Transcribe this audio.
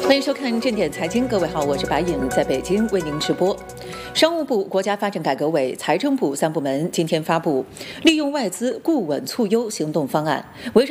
欢迎收看正点财经，各位好，我是白颖，在北京为您直播。商务部、国家发展改革委、财政部3部门今天发布利用外资固稳促优行动方案，围绕